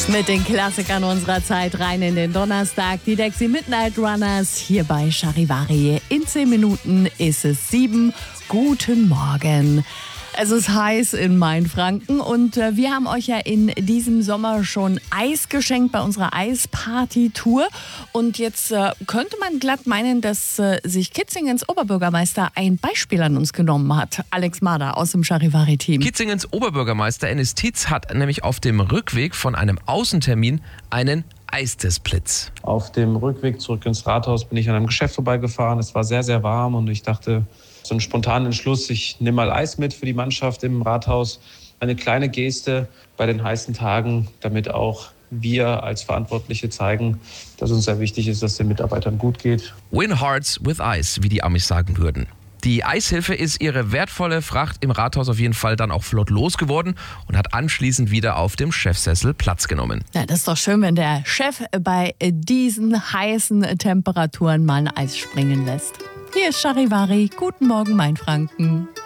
Mit den Klassikern unserer Zeit rein in den Donnerstag. Die Dexy Midnight Runners hier bei Charivari. In 10 Minuten ist es 7. Guten Morgen. Es ist heiß in Mainfranken und wir haben euch ja in diesem Sommer schon Eis geschenkt bei unserer Eisparty-Tour. Und jetzt könnte man glatt meinen, dass sich Kitzingens Oberbürgermeister ein Beispiel an uns genommen hat. Alex Mader aus dem Charivari-Team. Kitzingens Oberbürgermeister Ennis Tietz hat nämlich auf dem Rückweg von einem Außentermin einen Eistestblitz. Auf dem Rückweg zurück ins Rathaus bin ich an einem Geschäft vorbeigefahren. Es war sehr, sehr warm und ich dachte, so einen spontanen Entschluss, ich nehme mal Eis mit für die Mannschaft im Rathaus. Eine kleine Geste bei den heißen Tagen, damit auch wir als Verantwortliche zeigen, dass uns sehr wichtig ist, dass es den Mitarbeitern gut geht. Win Hearts with Ice, wie die Amis sagen würden. Die Eishilfe ist ihre wertvolle Fracht im Rathaus auf jeden Fall dann auch flott losgeworden und hat anschließend wieder auf dem Chefsessel Platz genommen. Ja, das ist doch schön, wenn der Chef bei diesen heißen Temperaturen mal ein Eis springen lässt. Hier ist Charivari. Guten Morgen, Mainfranken.